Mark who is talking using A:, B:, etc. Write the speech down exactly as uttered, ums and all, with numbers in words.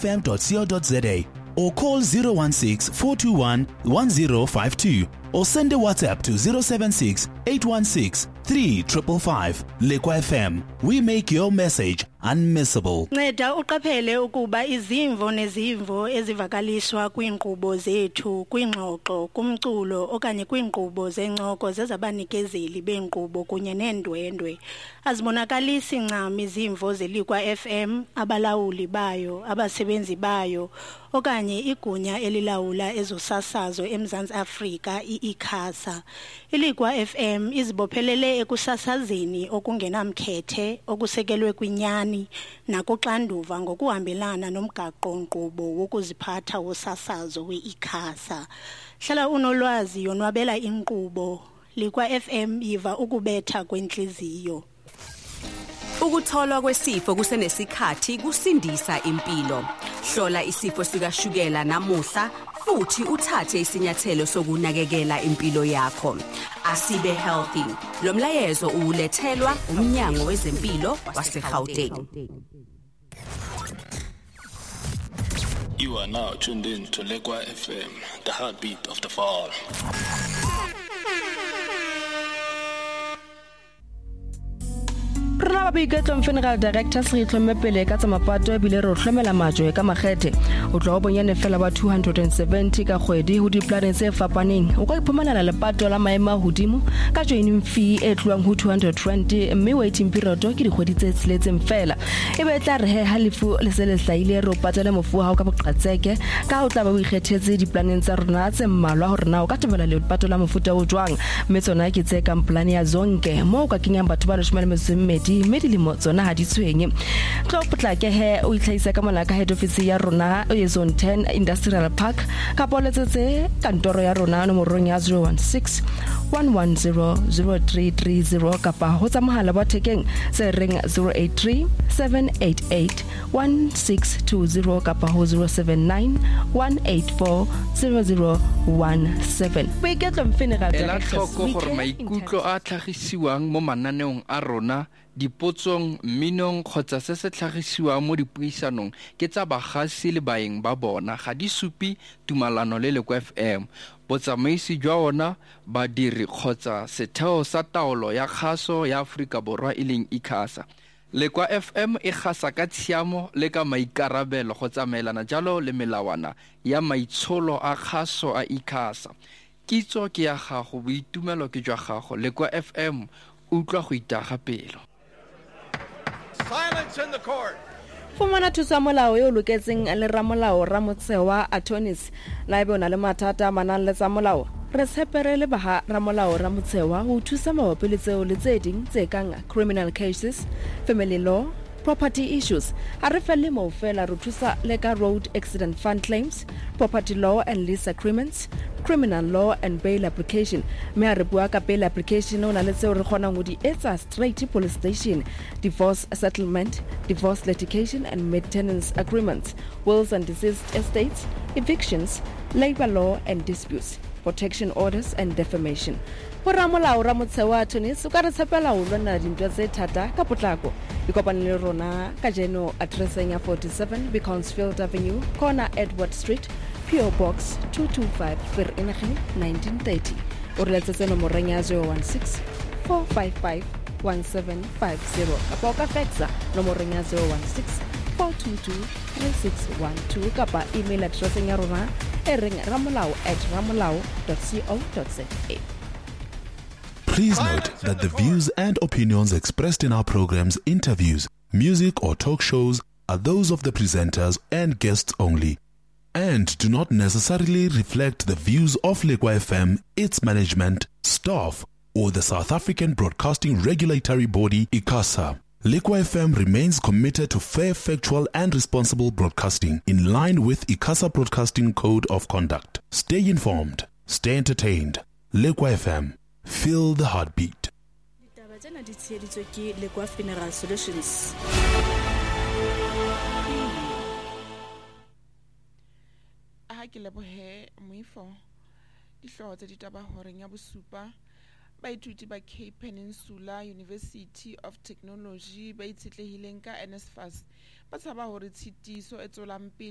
A: f m dot co dot za or call zero one six, four two one, one zero five two or send a WhatsApp to zero seven six, eight one six, three five five five. Lekwa F M, we make your message unmissable.
B: Nceda uqaphele ukuba izimvo nezimvo ezivakaliswa kwiinkqubo zethu kwingxoxo kumculo okanye kwiinkqubo zencoko zezabanikezeli beenkqubo kunye neendwendwe azibonakalisi ncam izimvo zeLikwa F M, abalawuli bayo, abasebenzi bayo okanye igunya elilawula ezosasazo eMzantsi Afrika i-ICASA. iLikwa F M izibophelele ekusasazeni okungenamkhethe okusekelwe kwinyani nakuxanduva ngokuhambelana nomgaqo-nkqubo wokuziphatha wosasazo we-ICASA. Hlala unolwazi yonwabela inkqubo. Likwa F M yiva ukubetha kwenhliziyo.
C: Ukutholwa kwesifo kusenesikhathi kusindisa impilo. Hlola isifo sikashukela namuhla futhi uthathe isinyathelo sokunakekela impilo yakho. Asibe healthy. Lo mlayezo ulethelwa umnyango wezempilo waseGauteng.
D: You are now tuned in to Lekwa F M, the heartbeat of the fall.
E: Rena ba boiketlo Funeral Directors re tlhomme pele ka tsa mapato ebile re hlomela majwe ka makgethe o tlo bonyane fela ba two hundred seventy ka kgwedi ho diplaneng tse fapaneng o ka iphumanela lepato la maema hodimo ka joining fee e tluang ho two hundred twenty mme waiting period ke dikgwedi tse tseletseng fela e be tla re he halifu le se le hlaile re o patela mofu ha o ka boqatseke ka o tla ba o ikgethetse diplaneng tsa rona tse mmalwa hore na o ka tebela lepato la mofuta o jwang mme tsona ke tse ka plan ya zonke mo o ka kenyang batho ba leshome le metso e mmedi medilimo tsona ha di tshwenye tlo potlake he o itlhaisa ka mona ka head office ya rona e zone ten industrial park ka poletsetse kantoro ya rona nomorong ya zero one six, one one zero, zero three three zero kapa ho tsa mohala wa thekeng se reng zero eight three, seven eight eight, one six two zero kapa ho zero seven nine, one eight four, zero zero one seven. Boiketlo Funeral Directors.
F: Ela tlhoko gore maikutlo a tlhagisiwang mo mananeong a rona dipotsong minong kgotsa se se tlhagisiwa mo dipuisanong ke tsa bagasi le baeng ba bona ga di supi tumalano le Lekwa F M botsamaisi jwa ona badiri kgotsa setheo sa taolo ya kgaso ya Afrika Borwa e leng ICASA. Lekwa F M e gasa ka tshiamo le ka maikarabelo go tsamaelana jalo le melawana ya maitsholo a kgaso a ICASA. Kitso ke ya gago, boitumelo ke jwa gago. Lekwa F M utlwa go itaga pelo.
G: Silence in the court.
E: Fumana thusa molao yo loketseng le ramolao Ramotsewa attorneys la ebe ona le mathata manang le tsa molao re tshepere le ba ramolao Ramotsewa ho thusa mabapi le tseo le tse ding tse kang criminal cases, family law, property issues. A re felle mo fela re thusa le ka road accident fund claims, property law and lease agreements, criminal law and bail application. Me a re bua ka bail application ona le tseo re kgona go di etsa straight police station, divorce settlement, divorce litigation and maintenance agreements, wills and deceased estates, evictions, labor law and disputes, protection orders and defamation. Hora molao Ramotsewa attorneys o ka re tshepela ho lwana dintwa tse thata ka potlako ikopane le rona ka jeno addressing ya forty-seven Beaconsfield Avenue, corner Edward Street, P O Box two two five, Vereeniging nineteen thirty. O re letsetse nomoreng ya zero one six, four five five, one seven five zero kapa ka faxa nomoreng ya zero one six, four two two, three six one two kapa email addressing ya rona e reng ramolao at ramolao dot co dot za.
A: Please note that the views and opinions expressed in our programs, interviews, music or talk shows are those of the presenters and guests only and do not necessarily reflect the views of Lekwa F M, its management, staff or the South African Broadcasting Regulatory Body ICASA. Lekwa F M remains committed to fair, factual and responsible broadcasting in line with ICASA Broadcasting Code of Conduct. Stay informed, stay entertained. Lekwa F M. Feel the heartbeat.
B: Ditaba tsena di tsheditswe ke Lekwa Funeral Solutions.
H: Ha ke lebohe moifo dihloho tsa ditaba horeng ya bosupa baithuti ba Cape Peninsula University of Technology ba itshetlehileng ka NSFAS ba tshaba hore tshitiso e tswelang pele